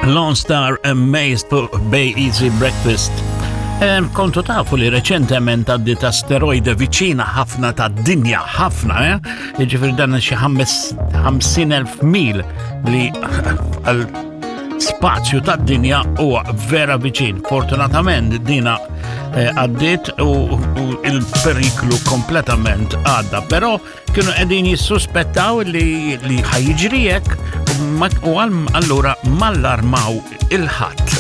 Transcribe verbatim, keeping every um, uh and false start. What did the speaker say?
Lone Star Amazed fuq Bay Easy Breakfast. Kontu tafu li reċentement għaddit asteroide viċina ħafna ta' dinja, ħafna, eh? Jiġifieri dan xi ħamsin elf mil li għal spazju ta' dinja huwa vera viċin. Fortunatament dina għaddit u il-periklu kompletament għadda, però kienu qegħdin jissuspettaw li li ħajjiġri hekk u allura mallarmaw il-ħadd.